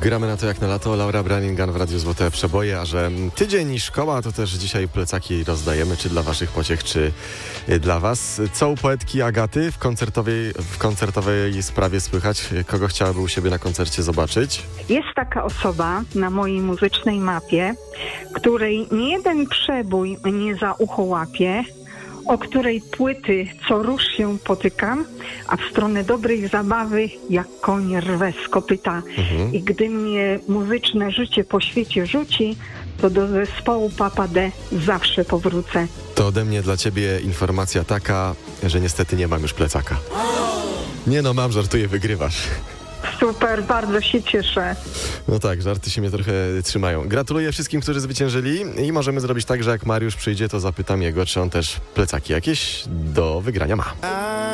Gramy na to jak na lato. Laura Branigan w Radiu Złote Przeboje, a że tydzień i szkoła, to też dzisiaj plecaki rozdajemy, czy dla waszych pociech, czy dla was. Co u poetki Agaty w koncertowej sprawie słychać? Kogo chciałaby u siebie na koncercie zobaczyć? Jest taka osoba na mojej muzycznej mapie, której nie jeden przebój mnie za ucho łapie, o której płyty co rusz się potykam, a w stronę dobrej zabawy jak koń rwę z kopyta. I gdy mnie muzyczne życie po świecie rzuci, to do zespołu Papa D zawsze powrócę. To ode mnie dla ciebie informacja taka, że niestety nie mam już plecaka. Nie no, mam, żartuję, wygrywasz. Super, bardzo się cieszę. No tak, żarty się mnie trochę trzymają. Gratuluję wszystkim, którzy zwyciężyli i możemy zrobić tak, że jak Mariusz przyjdzie, to zapytam jego, czy on też plecaki jakieś do wygrania ma.